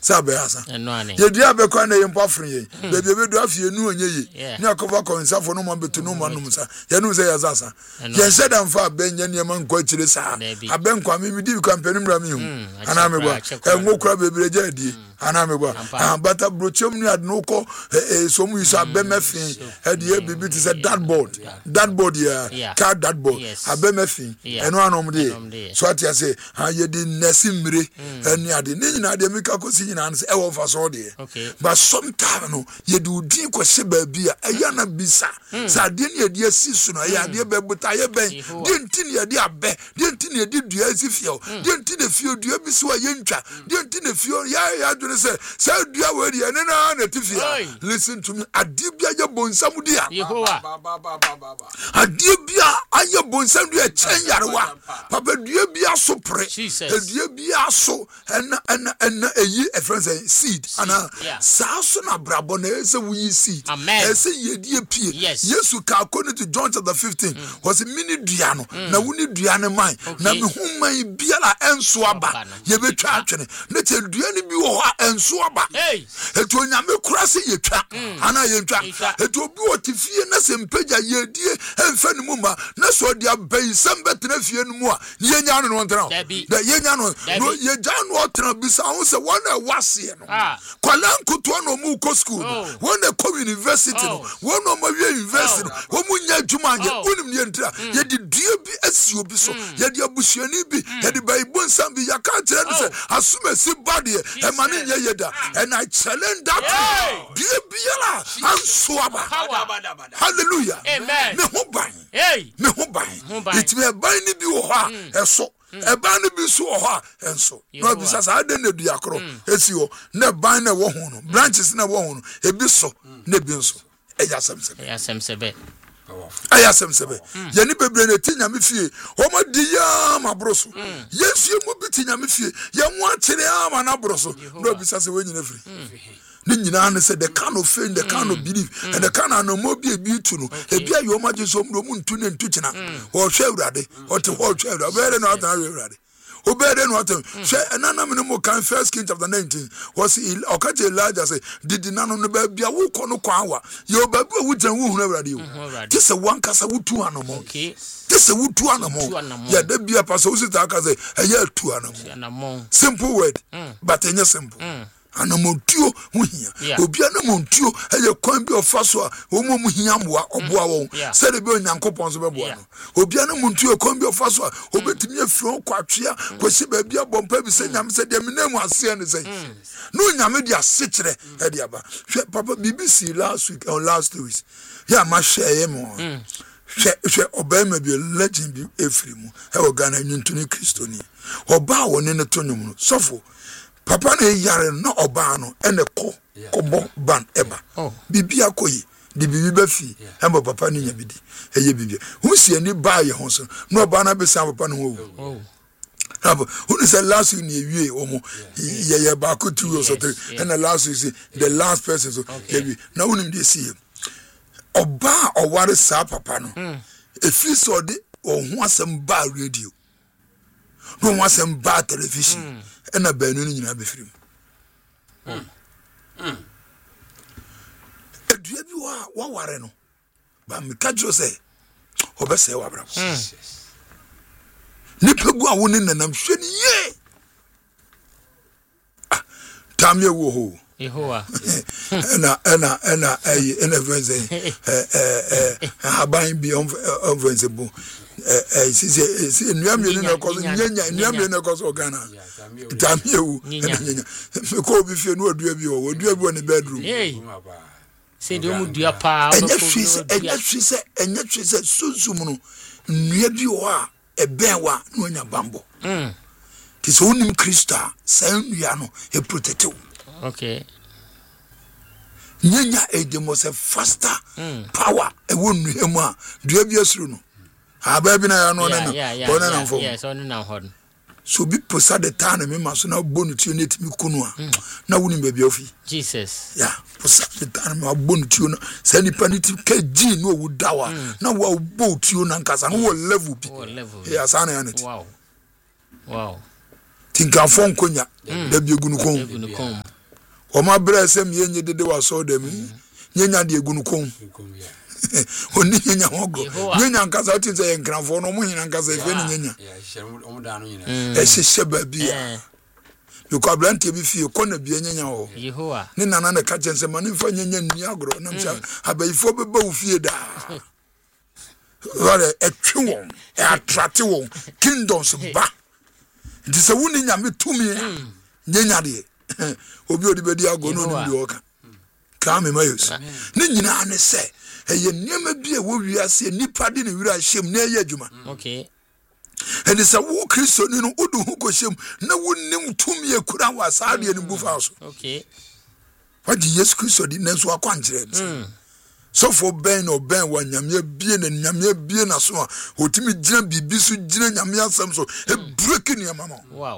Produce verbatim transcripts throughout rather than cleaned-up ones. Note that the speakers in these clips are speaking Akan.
sabe asa ye dua be kwa na ye mpo afren ye be be do afie nu onye ye ni akova konsafo no mo betu no mo num sa ye nu se ya sasa ye se dan fa benya ne man kwa chire sa aben kwa mi di campaign mra mi hu ana me gwa enwo kura bebereje adie ana me gwa bata brochom ni adno ko so mu iso abemefin adie bibi ti se dashboard dashboard ya car dashboard abemefin eno anom de so atia se ye di nesimre eni ade ni nyina de mika ko si nyina se e wo fa so de but sometimes no ye di udin ko se ba bia eya na bisa sa de ni ade asisu no ya de bebuta ye ben de ntini ye de abe de ntini ye de dua asifio de ntini fio dua bi so ye ntwa de ntini fio ya ya dure se se dua we de ne na na tifia listen to me ade bia ye bonsam dia Yehowa ade bia aye bonsam dia chen yarewa papa dua bia so pre dua bia so en en en eyi e friends seed ana sa so na brabo na ese wi seed ese ye die pie Yesu ka according to John chapter fifteen was mini dua no na wuni dua ne man na me human bia la enso aba ye betwa atwene na te dua ne bi wo ha enso aba eto onyame kura se ye twa ana ye twa eto obi otifie na se mpagya ye die emfa ne mu ma na so dia bai sembe tena fie ne mu a ye nya no no ntena da ye nya no no ye ja no tena bisa ho se wona wase no kwalankoto no mu ko school wona ko university no wona ma wie university wo mu nya djuma ye unim ne ntira ye di due bi asi obi so ye di abusuani bi ye di bai bonsam bi ya ka tira no se asuma si body e ma ne nya ye da and I challenge that due bi la anso aba hallelujah amen me ho ban hey me ho ban it me ban ni bi wo ha eso e ban ni bi so wo ha enso no bi sasa ade na dua kro esi ho na ban na wo ho no branches na wo ho no e bi so na bi nso e ya semsebe ya semsebe aya semsebe ye ni bebre na tinya me fie o ma di ya ma broso ye fie mu bi tinya me fie ye mu akire ya ma na broso no bi sasa we nyina firi ni nyina ne say the kind of faith, the kind of belief, and the kind of no more be to no. E bia yo ma je so mu ntu ne ntu kina. O hwe awurade, o te ho hwe awurade. Obere no atan awurade. Obere no atan. Hwe enana me no mo kan First Kings chapter nineteen. Was okaje Elijah say, did nano no ba bia wo ko no kwa wa. Yo ba bu wu jan wu hu awurade o. Ti se wan kasa wu tu anomo. Okay. Ti se wu tu anomo. Ya da bia pastor wo sita aka say, e ya tu anomo. Simple word, but enye simple. Anamontuo huhia obia na montuo eye kwan bi ofaso a wo mu hia mboa oboa wo se de bi onyankopon so beboa no obia na montuo kwan bi ofaso a obetimi afiro kwatwea kwasi ba bia bompa bi se nyam se de menemu ase ne se no nyame di ase kire e de aba papa B B C last week or last two weeks ya ma share mo she she obema bi legend bi efrimu e ogana nyuntuni kristoni oba wo ne ne tonum no sofo papa na yare no oba no ene ko kobo ban eba bibia koyi di bibi ba fi emba papa ni nyabidi eye bibia hu sie ni ba ye ho so no oba na be san papa no wo rabo hu say last week ni ewie omo ye ye ba ko two or so three and the last week the last person so kebi na unim dey see oba oware sa papa no e fi so de ohun asem ba radio no ohun asem ba television ena banu ni nyina be firim mm mm edua bi wa wa ware no ba me ka jo say obese wa bra ni pegu a woni nanam hwe ni ye tamye wo ho Yehowa ena ena ena eh ena venze eh eh haban bi on venze bu eh si si si nuamye ni na ko nyanya nuamye na ko so Ghana tamyewu nyanya me ko bi fie no odua bi o odua bi o ne bedroom se de mu dua pa enya twise enya twise enya twise sunsun no nua bi o a eben wa no nya bambo mm ti so unim Krista san nua no e protect you. Okay. Nyanya e the most faster mm. power e wonu hemu a dua bi asuru no aba bi na ya no na bona na fo yes on na ho so bi posa the time me ma so na bonu ti na timi kunu a na woni ba bi ofi Jesus yeah posa the time ma bonu ti na say ni paniti ka ji no wu dawa na wa bo ti na nkasa no level bi yeah sana ya net wow wow tinka fon konya da bi egunu kon Oma bra sem ye nye dede wa so dem. Nyenya de egunu kon. Oni nyenya hogo. Nyenya nkasa oti se nkranfo no mo nyenya nkasa efe ni nyenya. E hye ba bia. Because blanty bi fie kona bia nyenya ho. Yehowa. Ni nana na ka chense ma ni fa nyenya ni agro na msha abayifo be ba ufie da. Wale etwe won, e attract won kingdoms ba. Ndi se woni nyame tumi nyenya de. Obi odi be di ago no ni bi oka. Ka me mayos. Ni nyina ne se eye niam bia wo wiase nipa de ne wira hyem na eye adwuma. Okay. And it's a wo Christo ni no udu hu ko hyem na wonnim tumi ekura wa saade ni bufa so. Okay. What the Jesus Christo di nenso akwankyere. So for ben or ben wa nyame bie na nyame bie na so a otimi gina bibi so gina nyame asem so e breaking your mama. Wow.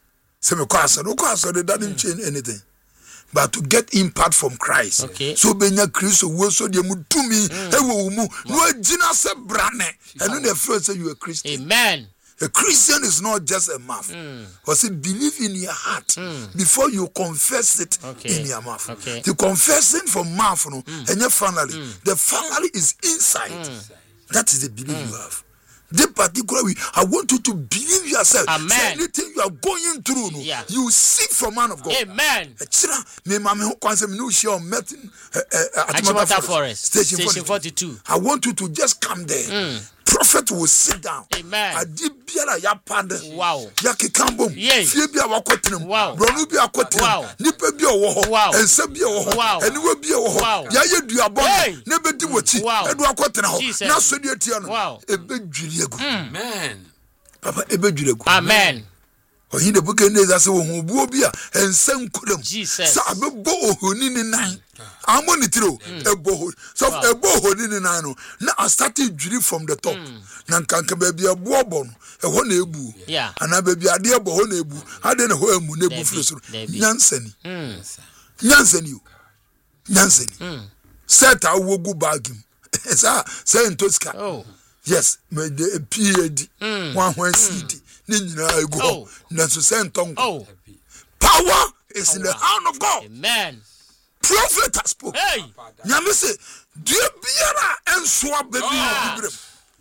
Se me kwa so kwa so that didn't change anything. But to get impact from Christ. Okay. So benya Christ wo so de mutumi ewo mu no agina se brane and the first say you a Christian. Amen. A Christian is not just a mouth. Because mm. believe in your heart mm. before you confess it okay. in your mouth. Okay. The confessing from mouth no mm. and your family. Mm. The family is inside. Mm. That is the belief mm. you have. The particular way, I want you to believe yourself. Amen. So anything you are going through, no, yeah. you seek from man of God. Amen. Me mama who comes me no share met in Achimota Forest, Station, Station forty-two. I want you to just come there. Mm. Prophet will sit down. Amen. Adibiara ya pande. Wow. Ya kikambom. Yes. Fie bia wakotenem. Wow. Bronu bia wakotenem. Wow. Nipa bia wo ho. Wow. Ense bia wo ho. Wow. Eniwe bia wo ho. Wow. Ya ye duabon. Hey. Ne bedi wochi. Wow. Edu akotena ho. Jesus. Na so de atia no. Wow. Ebe dwiri egu. Amen. Papa ebe dwiri egu. Amen. Oyin de buke ne za se wo hu buo bia ense nkodam. Jesus. Sa abebo ohoni ni nan. Amo ni tiro ebo so ebo ohoni ni nan no. Na I started dwiri from the top. Na nkanka ba bia bo bo no. Eho na ebu. Yeah. Ana ba bia de ebo ho na ebu. Ade na ho emu na ebu firi Nyansani. Mm. Nyansani o. Nyansani. Mm. Set a wogu bagim. Sa say entoska. Oh. Yes, me de P A D. One one C D. Ni nyina ego. Na so say entonko. Oh. Power is in the hand of God. Amen. Prophet has spoken. Hey. Nyame say, "Dear biara enso ababi obibrem."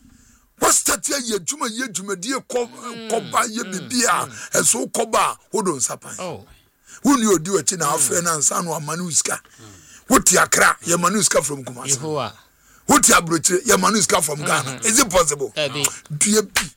What's that ye juma ye juma die koba ye bibia enso koba wodo nsapan. Oh. Woni odi wachi na afa na nsa no amanu iska. Woti akra ye manu iska from Kumasi. Yehowa. Woti abrochire ye manu iska from Ghana. Is it possible? Ebi. Due bi.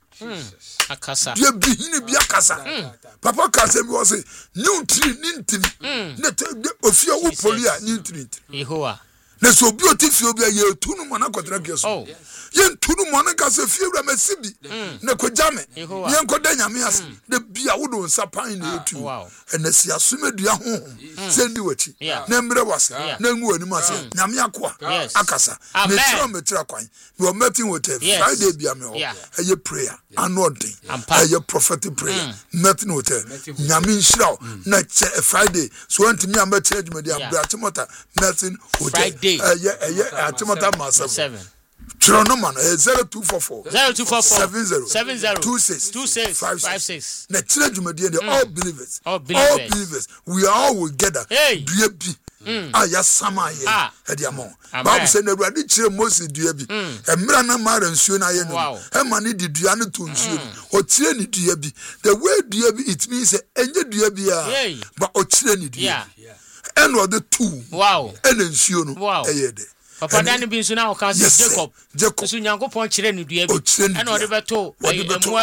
Akasa. Due bi hini bi akasa. Papa kase bi wo say new tree ni ntini. Ne ofia wo polia ni ntini. Yehowa. Na so bi oti fie obi ye tunu mo na kotra kieso. Oh. Ye tunu mo na kase fie wura masibi. Na ko jame. Ye nko da nyame ase. De bia wo do nsapan na etu. Na si asomedua ho. Se ndi wachi. Na mbre wase. Na ngu ani ase. Nyame akoa. Akasa. Me tira me tira kwan. We are meeting with a Friday bia me ho. Eye prayer. Anointing. Eye prophetic prayer. Meeting with nyame nshira na Friday. So antimi amete adwumadi abra Timota meeting with Friday. Eye eye Timota massive. Seven. Chrono man zero two four four zero two four four seven zero seven zero two six two six five five six. six. Na chile jumadi they all believers. All believers. All believers. We are all together. Hey. Dua bi. Ah ya sama ye. E dia mo. Bible say na Awurade chire Moses dua bi. Emra na mara nsuo na ye no. E ma ne di dua ne to nsuo no. O chire ni dua bi. The way dua bi it means enye dua bi a. But o chire ni dua. Yeah. And what the two. Wow. And nsuo no. Wow. E ye de. Papa dan bi nso na o kan Jacob. Jacob. So Nyankopon kire ni dua bi. E na o de beto. O de beto.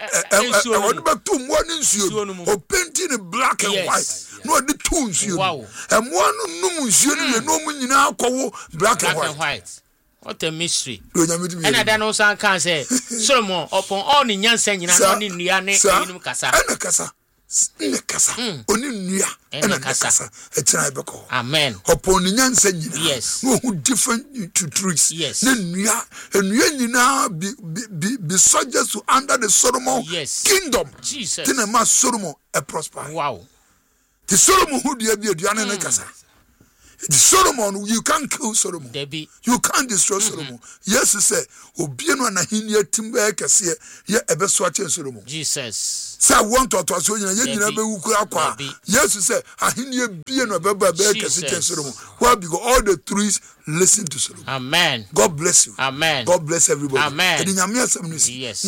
O de beto mo ni nsuo. O painting in black and white. No de two nsuo. Wow. E mo no num nsuo ni no mu nyina akọwo black and white. white. What a mystery. And I don't san kan say Solomon upon all ni nyansa nyina no ni nua ne enim kasa. Ana kasa. Ne kasa. Oni nua. Ana kasa. E tira ebeko. Amen. Upon ni nyansa nyina. Yes. No who different to trees. Yes. Ne nua, nua nyina be be be subject to under the Solomon yes. kingdom. Jesus. Tina ma Solomon e prosper. Wow. The Solomon who dia bi aduane ne kasa. Solomon, you can't kill Solomon. Debbie. You can't destroy Solomon. Yes, say, Obiano and Ahinia Timber Cassia, ye ever swatching Solomon. Jesus. Say, I want to to so you never ukra. Yes, say, Ahinia Biano Baba Cassia Solomon. Why? Because all the trees listen to Solomon. Amen. God bless you. Amen. God bless everybody. Amen. Yes.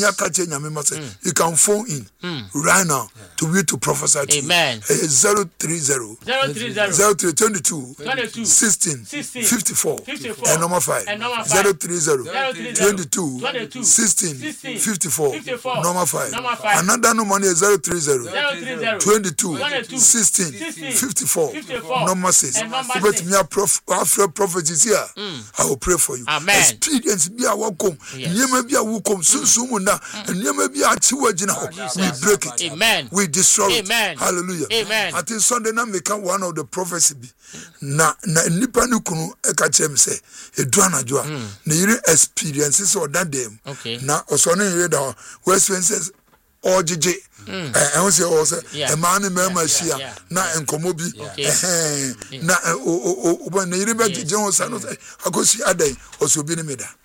You can phone in mm. right now to be to prophesy to Amen. you. Zero three zero zero three zero zero three twenty two twenty-two sixteen fifty four fifty-four and number five zero three zero twenty two twenty-two sixteen fifty four fifty-four number five. Number five. Another number is zero three zero twenty two twenty-two sixteen fifty four fifty-four number six. And number But six. me a prof after prophet is here. I will pray for you. Amen. Experience be a welcome. Niema be a welcome. Sunsumu na niema be a chiwa jina ho. We break it. Amen. We destroy it. Amen. Hallelujah. Amen. I think Sunday na make one of the prophecy be na na nipa ni kunu eka chem say edu anadwo na yire experiences or that them. Okay. Na oso na yire da we experiences ojije eh ehun say o say e ma ni me ma shia na enkomo bi eh na o o o na yire be je ho sa no akosi adan oso bi ni me da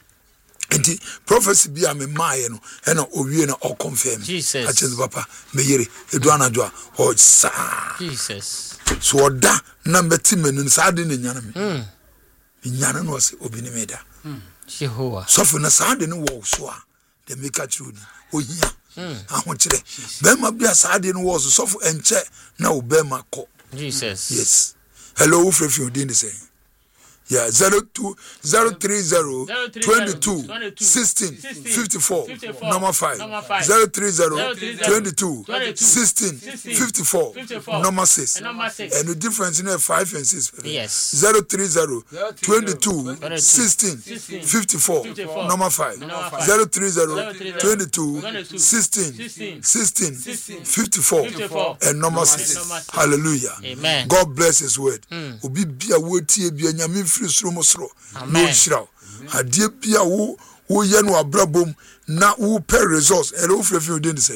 enti prophecy bi am maaye no e na owie na o confirm Jesus. a cheze papa me yire edu anadwo a o sa Jesus. so oda na mbeti menu sa de na nyana me mm nyana no se obi ni me da Jehovah. so for na sa de no wo so a de make a true ni ohia ahon kire be ma bia sa de no wo so for enche na wo be ma ko. Jesus. Yes. Hello Frefio din the same. Yeah, zero two zero three zero twenty two sixteen fifty four number five zero three zero twenty two sixteen fifty four number six and the difference in five and six. Yes. Zero three zero twenty two sixteen fifty four number five zero three zero twenty two sixteen sixteen fifty four and number six. Hallelujah. Amen. God bless His word. Obi bia wo tie bia nyame firi suro mo soro no shiraw ade bia wo wo ye no abrabom na wo per resource. Hello Frefio din say.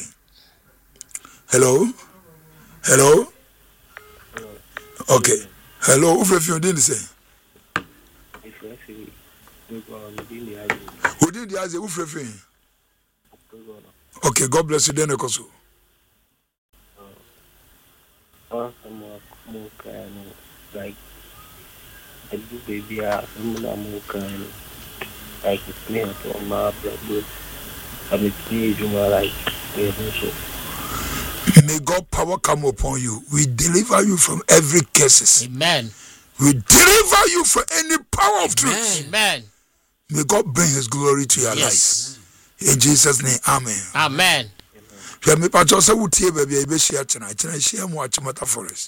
Hello. Hello. Okay. Hello Frefio din say. Who did the Aze Frefio? Okay, God bless you then ekoso. Like I do baby I am more kind like it's me to my brother. I'm a teenager like may God power come upon you. We deliver you from every curses. Amen. We deliver you from any power of truth. Amen. May God bring His glory to your Yes. life. In Jesus' name, Amen. Amen. Yeah, me pacho say wutie baby e be share chena chena share mu achimata forest.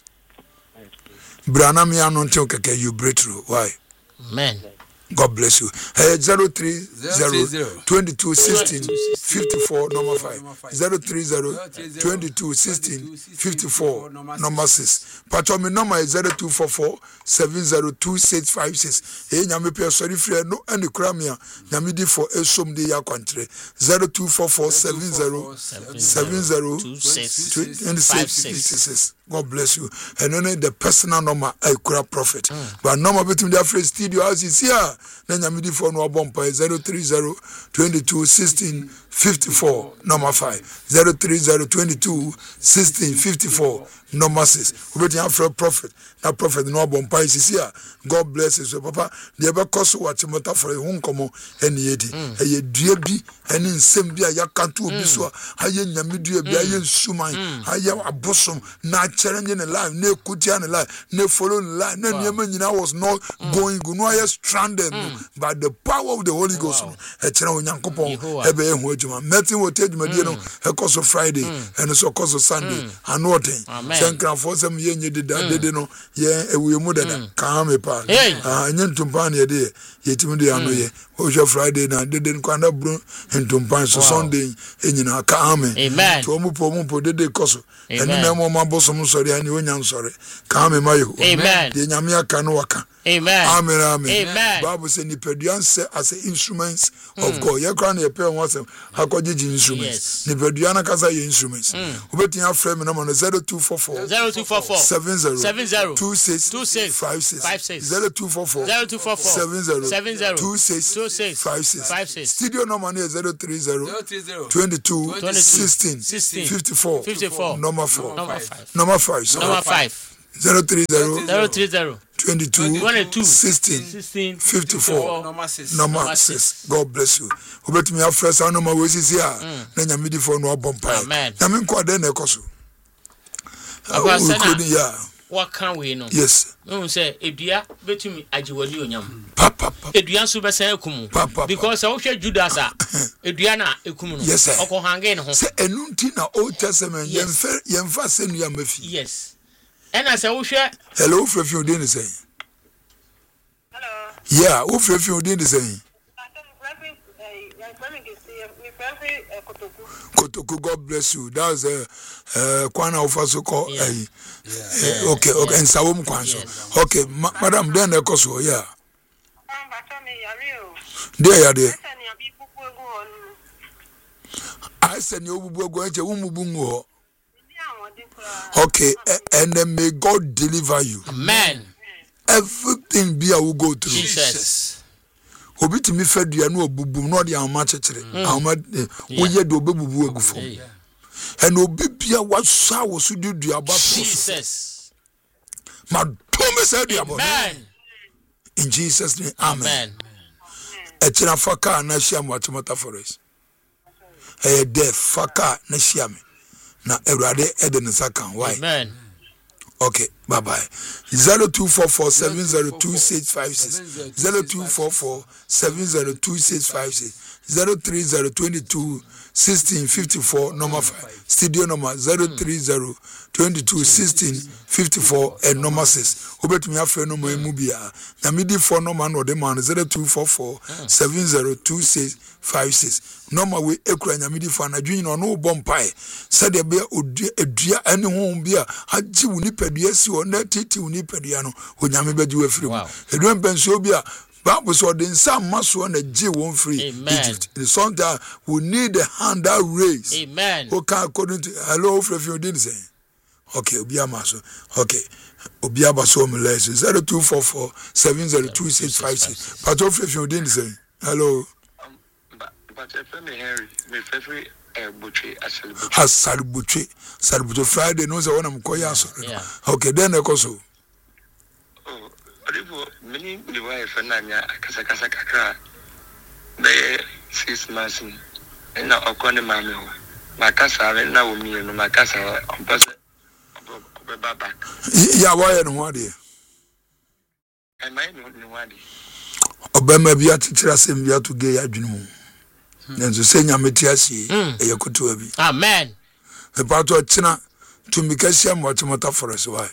Brana me anonte okeke you break through. Why? Amen. God bless you. Hey, zero three zero twenty two sixteen fifty four number five zero three zero twenty two sixteen fifty four number six. Pacho me number is zero two four four seven zero two six five six. Hey, nyame pe sorry free no any kramia nyame di for esom de ya kwantre zero two four four seven zero seven zero two six five six. God bless you. And only the personal number I could have prophet. But number between the phrase studio house is here. Then you need for no bumper zero three zero twenty two sixteen fifty four number five zero three zero twenty two sixteen fifty four number six. We better have for a prophet. That prophet no bumper is here. God bless you. So Papa, the ever cost watch mota for a home come and yeti. A ye dear be and in Sembia Yakantu Biswa. I yen Yamidia be I yen Suman. I am a bosom not challenging a life, no Kutian a life, no following life. No Yemen was not going good. No, I stranded by the power of the Holy Ghost. A channel Yankopo, Ebe Hojuma. Metin will take Medino, a course of Friday and a course of Sunday. And nothing. Sankran for some yen you did that, they know, yeah, we mother calm pa. Ah, and Tumpani a day, yet Timothy ano ye. Ojo Friday na they didn't quite bro and Tumpan so Sunday in your calm. Amen. To Mupo Mupo did the coso. And no more my bosom sorry and you ain't sorry. Calm my Amen. The Yamia Kanwaka. Amen. Amen. Amen. Amen. Bible says the Pedians as instruments of God. You can't appear once. How could you instruments? The Pediana Casa instruments. Waiting our frame number zero two four four four zero two four four seven zero seven zero two six two six five six five six zero two four four zero two four four seven zero seven zero two six two six five six five six. Studio number is zero three zero twenty two sixteen fifty four fifty four number four number five number five so number five zero three zero zero three zero twenty two twenty-two sixteen sixteen fifty four Number six. number six. God bless you. Obetumi afresh anu ma we sisi a na nyamidi fo no abompa. Amen. Na me nko ade na ekoso. Akwa sana. Yeah. Waka we no. Yes. No say edua betumi ajiwali onyam. Pa pa pa. Edua nso be san ekumu. Pa, pa, pa. Because I wohwe Judas a edua na ekumu no. Yes, sir. Oko hange ne ho. Se enunti na Old Testament Yes. yemfa yemfa senu ya mafi. Yes. And I say wohwe Hello, Frefi Odin is saying. Hello. Yeah, who Frefi Odin is saying. Kotoku, God bless you. That's a uh, Kwana Ofaso call. Yeah. Uh, Yeah. uh, okay, okay, Yeah. and Sawom Kwanso. Yes. Okay, ma- Madam, then the Koso, yeah. Um, but tell me, are you? There, yeah, there. Send your people go on. I send you to go into Umubungo. Yeah, what they call- Okay, a- and then may God deliver you. Amen. Everything be I will go through. Jesus. Obi to me fed you no bubu no the amachere. Ama we ye do bubu egu fom. And obi bia wasa wo so do du aba Jesus. ma do me say du aba. Amen. In Jesus name, amen. Amen. E tira faka na hia mo atomata forest. E de faka na hia me. Na Ewurade e de ne saka why? Amen. Okay, bye bye. zero two four four seven zero two six five six zero two four four seven zero two six five six zero three zero twenty two sixteen fifty four number five. Studio number zero three zero twenty two sixteen fifty four and number six. Obetumi afre no mo emu bia. Na midi for number no de man zero two four four seven zero two six five six. Number we ekura nyamidi for na dwin no no bompai. Said de be odua ene ho bia agyi wuni padua si o na titi wuni padua no onyame beji we free. Edwan penso bia Bible so the some maso na gye won free Egypt. The son that we need the hand that raise. Amen. Okay, according to hello Frefi Odin say. Okay, Obia maso. Okay. Obia baso me less zero two four four seven zero two six five six. But Frefi Odin say. Hello. Um, but but if me Henry, me Frefi eh butwe asali butwe. Asali butwe. Asali butwe Friday no say wona mkoya so. Okay, then e koso. Oh, rivo many the wife na nya kasa kasa kakra. Be six months. Na okone mame ho. Makasa we na wo mi no makasa ompase obeba back. Ya why no ho de. Am I no no wadi? Obama bi atitira sem bi atoge ya adwene mu. Nenzo se nyameti asie e yakoto abi. Amen. E pato china to mikashia motomota forest why.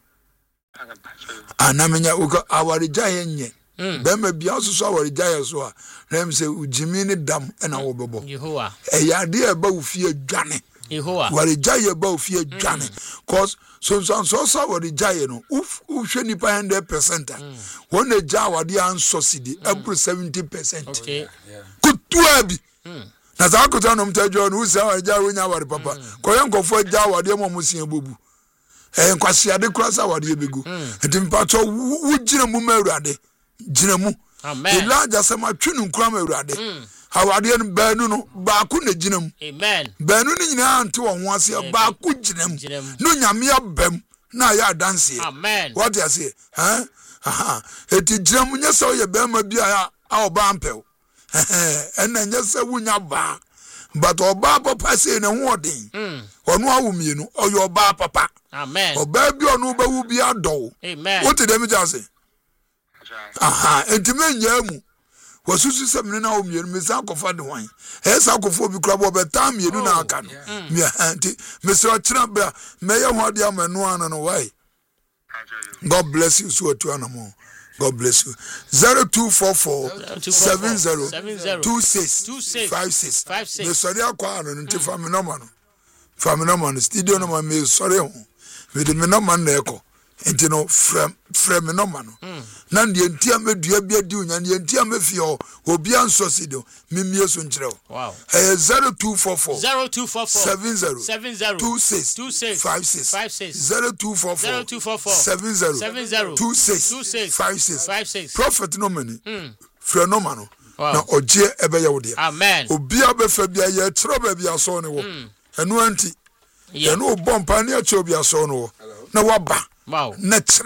Anamenya uko awarija yenye. Bema bi asoso awarija yeso a na em se ujimi ni dam e na wo bebo. Yehowa. E yade e ba ofie adwane. Yehowa. Warija ye ba ofie adwane. Cause so so so so warija ye no uf uhwe nipa one hundred percent. Won e ja wade an subsidy every seventy percent. Okay. Kutu abi. Na za akuta no mtajo no usa warija wonya ware papa. Koye nkofo ja wade mo musia bobu. Eh nkwase ade krasa wade begu. Enti mpato wugina mu mawurade. Gina mu. Amen. Elijah sama twinu nkura mawurade. Awade no baanu no baako na gina mu. Amen. Baanu ni nyina ante wo ho ase baako gina mu. No nyame abam na ya dance. Amen. What you say? Huh? Aha. Eti gina mu nyesa wo ye bema bia a oba ampew. Ena nyesa wunya ba. But oba papa say na ho odin. Ono awumienu oyo oba papa. Amen. Oba bi ono ba wu bi ado. Amen. What dem just say? Aha, entime nyamu. Wasusu se mene na omienu mesa akofa de hwan. Esa akofo bi kra bo beta mienu na aka no. Me anti me se o kira bra me ye ho de amanu ana no why. God bless you so to anamo. God bless you. zero two four four seven zero two six five six. Me sorry akwa no nti fa me no ma no. Fa me no ma no studio no ma me sorry ho. Me de me no ma na eko. Enti no frem frem me no ma no. na ne ntia medua bia di unya ne ntia mefie o obi anso si do mimie so nkyerɛ wow eh zero two four four zero two four four seven zero seven zero two six two six five six five six zero two four four zero two four four seven zero seven zero two six two six five six five six prophet no mani mm frɛ no ma no wow na ogie ebe ya wo de amen obi abefa bia ye kyerɛ ba bia so ne wo ɛno anti ye no bompa ne a kyerɛ bia so no wo na waba wow na